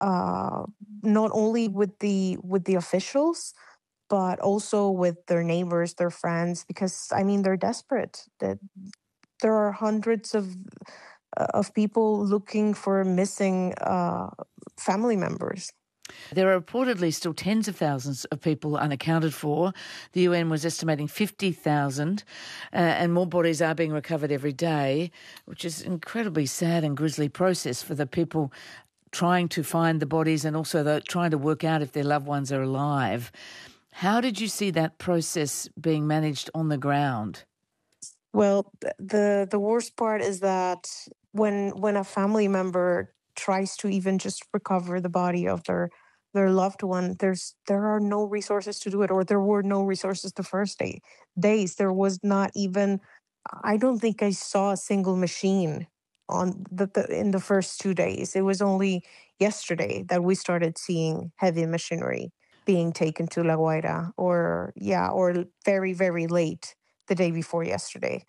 uh, not only with the officials, but also with their neighbors, their friends, because I mean they're desperate. That there are hundreds of people looking for missing family members. There are reportedly still tens of thousands of people unaccounted for. The UN was estimating 50,000, and more bodies are being recovered every day, which is an incredibly sad and grisly process for the people trying to find the bodies and also trying to work out if their loved ones are alive. How did you see that process being managed on the ground? Well, the worst part is that when a family member tries to even just recover the body of their loved one, there are no resources to do it, or there were no resources the first days. There was not even. I don't think I saw a single machine on in the first 2 days. It was only yesterday that we started seeing heavy machinery being taken to La Guaira, or very very late the day before yesterday.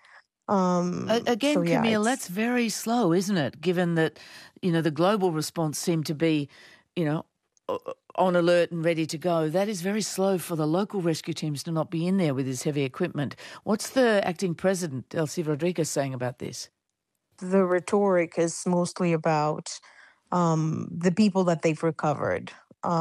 So Again, yeah, Camille, it's that's very slow, isn't it? Given that, the global response seemed to be, you know, on alert and ready to go. That is very slow for the local rescue teams to not be in there with this heavy equipment. What's the acting president, Delcy Rodriguez, saying about this? the rhetoric is mostly about the people that they've recovered,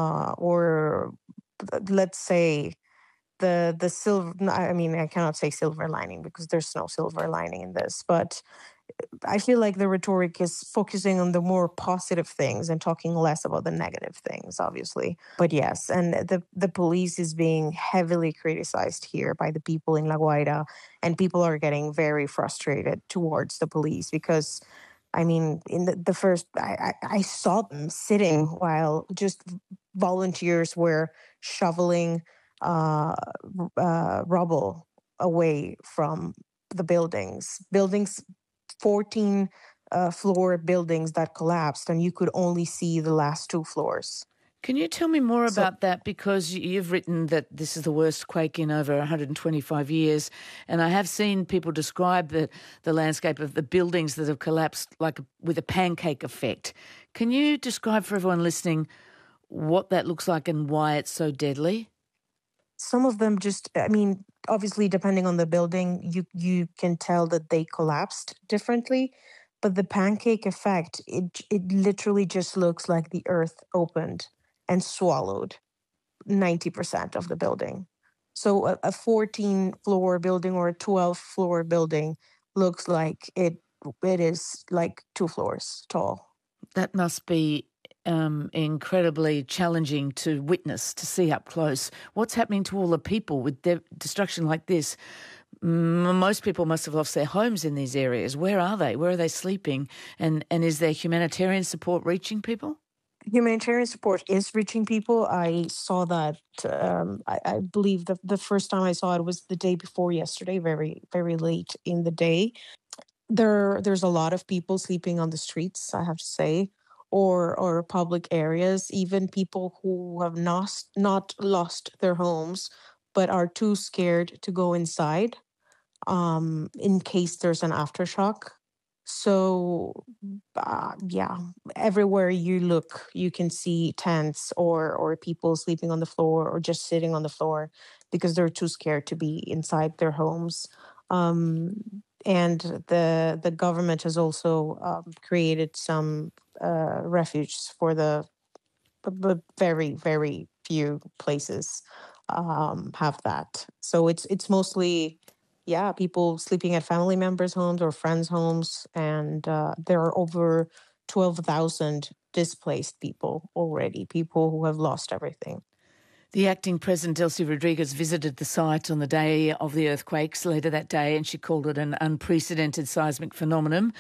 or let's say the silver. I mean, I cannot say silver lining because there's no silver lining in this, but I feel like the rhetoric is focusing on the more positive things and talking less about the negative things, obviously. But yes, and the police is being heavily criticized here by the people in La Guaira, and people are getting very frustrated towards the police because, I mean, in the first, I saw them sitting while just volunteers were shoveling uh, rubble away from the buildings 14 floor buildings that collapsed, and you could only see the last two floors. Can you tell me more So about that? Because you've written that this is the worst quake in over 125 years, and I have seen people describe the landscape of the buildings that have collapsed like with a pancake effect. Can you describe for everyone listening what that looks like and why it's so deadly? some of them just, I mean, obviously, depending on the building, you can tell that they collapsed differently. But the pancake effect, it literally just looks like the earth opened and swallowed 90% of the building. So a 14 floor building or a 12 floor building looks like it is like 2 floors tall. That must be incredibly challenging to witness, to see up close. What's happening to all the people with destruction like this? Most people must have lost their homes in these areas. Where are they? Where are they sleeping? And is there humanitarian support reaching people? Humanitarian support is reaching people. I saw that. I believe the first time I saw it was the day before yesterday, very very late in the day. There's a lot of people sleeping on the streets, I have to say, or public areas. Even people who have not lost their homes, but are too scared to go inside, in case there's an aftershock. So, yeah, everywhere you look, you can see tents or people sleeping on the floor or just sitting on the floor because they're too scared to be inside their homes. And the government has also created some refuges for but very very few places have that. So it's mostly, yeah, people sleeping at family members' homes or friends' homes, and there are over 12,000 displaced people already, people who have lost everything. The acting president, Delcy Rodriguez, visited the site on the day of the earthquakes later that day, and she called it an unprecedented seismic phenomenon.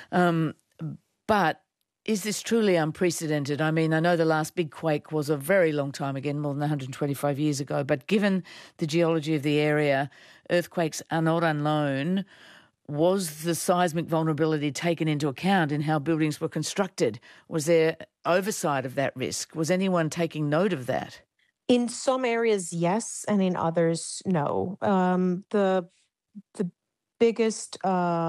But is this truly unprecedented? I mean, I know the last big quake was a very long time ago, more than 125 years ago, but given the geology of the area, earthquakes are not unknown. Was the seismic vulnerability taken into account in how buildings were constructed? Was there oversight of that risk? Was anyone taking note of that? In some areas, yes, and in others, no. The biggest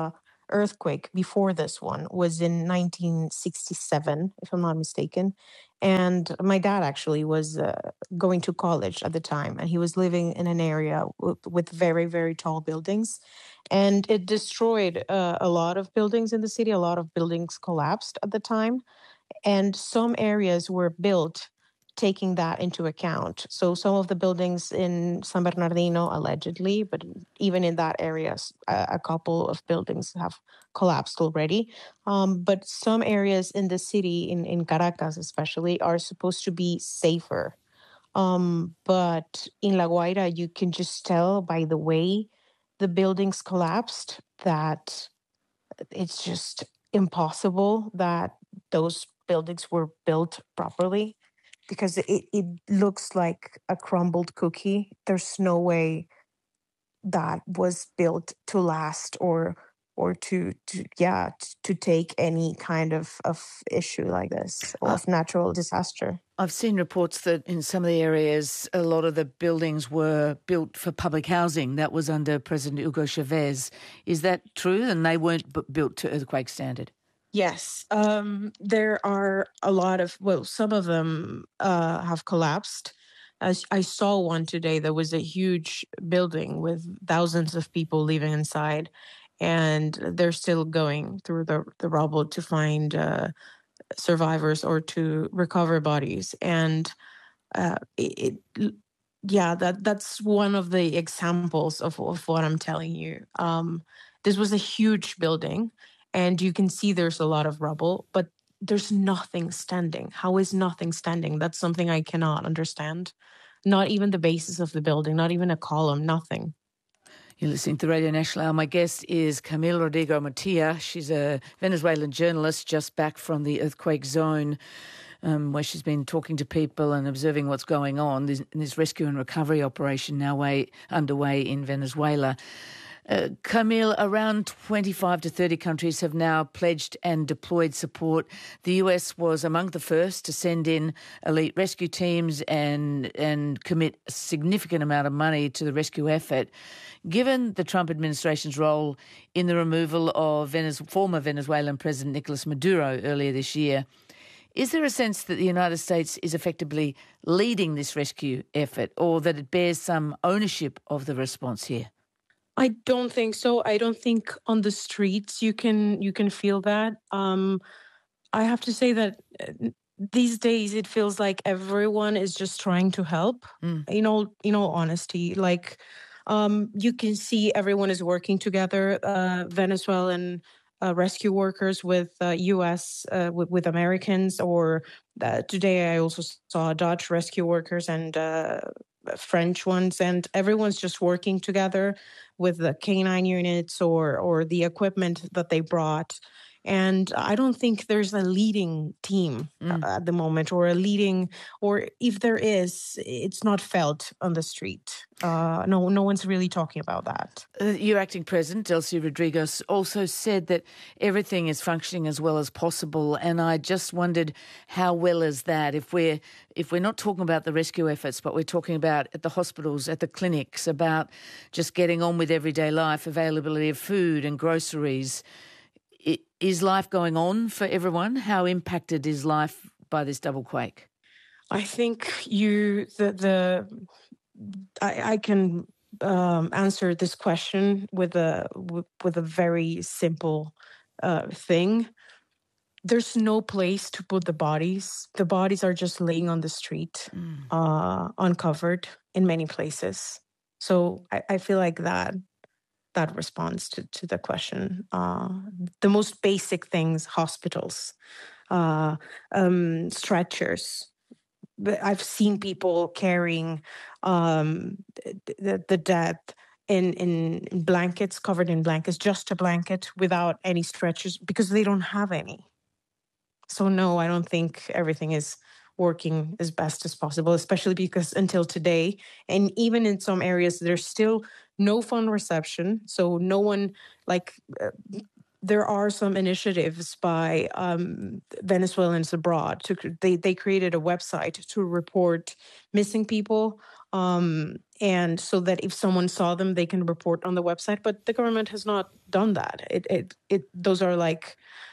earthquake before this one was in 1967, if I'm not mistaken. And my dad actually was going to college at the time, and he was living in an area with very, very tall buildings. And it destroyed a lot of buildings in the city. A lot of buildings collapsed at the time. And some areas were built taking that into account. So some of the buildings in San Bernardino, allegedly, but even in that area, a couple of buildings have collapsed already. But some areas in the city, in Caracas especially, are supposed to be safer. But in La Guaira, you can just tell by the way the buildings collapsed that it's just impossible that those buildings were built properly, because it looks like a crumbled cookie. There's no way that was built to last, or to take any kind of issue like this, or of natural disaster. I've seen reports that in some of the areas, a lot of the buildings were built for public housing. That was under President Hugo Chavez. Is that true? And they weren't built to earthquake standard? Yes, there are a lot of, well, some of them have collapsed. As I saw one today, there was a huge building with thousands of people living inside, and they're still going through the rubble to find survivors or to recover bodies. And yeah, that's one of the examples of what I'm telling you. This was a huge building, and you can see there's a lot of rubble, but there's nothing standing. How is nothing standing? That's something I cannot understand. Not even the basis of the building, not even a column, nothing. You're listening to Radio Nacional. My guest is Camille Rodrigo Murtia. She's a Venezuelan journalist just back from the earthquake zone, where she's been talking to people and observing what's going on. This rescue and recovery operation now underway in Venezuela. Camille, around 25 to 30 countries have now pledged and deployed support. The US was among the first to send in elite rescue teams and commit a significant amount of money to the rescue effort. Given the Trump administration's role in the removal of former Venezuelan President Nicolas Maduro earlier this year, is there a sense that the United States is effectively leading this rescue effort, or that it bears some ownership of the response here? I don't think so. I don't think on the streets you can feel that. I have to say that these days it feels like everyone is just trying to help. In all honesty, like you can see everyone is working together. Venezuelan rescue workers with U.S. With Americans, or today I also saw Dutch rescue workers and French ones, and everyone's just working together with the canine units or the equipment that they brought. And I don't think there's a leading team at the moment, or if there is, it's not felt on the street. No one's really talking about that. Your acting president, Delcy Rodriguez, also said that everything is functioning as well as possible. And I just wondered, how well is that? If we're not talking about the rescue efforts, but we're talking about at the hospitals, at the clinics, about just getting on with everyday life, availability of food and groceries. Is life going on for everyone? How impacted is life by this double quake? I think I can answer this question with a very simple thing. There's no place to put the bodies. The bodies are just laying on the street, uncovered in many places. So I feel like that responds to the question. The most basic things: hospitals, stretchers. I've seen people carrying the dead in blankets, covered in blankets, just a blanket, without any stretchers, because they don't have any. So no, I don't think everything is working as best as possible, especially because until today, and even in some areas, there's still no phone reception. So no one, there are some initiatives by Venezuelans abroad. They created a website to report missing people. and so that if someone saw them, they can report on the website. But the government has not done that. Those are like,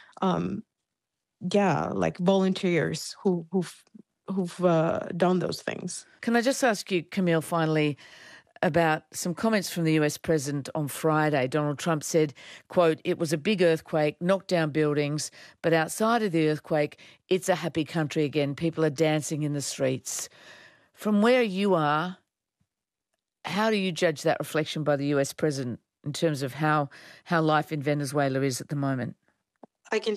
like volunteers who've done those things. Can I just ask you, Camille, finally, about some comments from the US president on Friday? Donald Trump said, quote, "It was a big earthquake, knocked down buildings, but outside of the earthquake, it's a happy country again. People are dancing in the streets." From where you are, how do you judge that reflection by the US president in terms of how life in Venezuela is at the moment? I can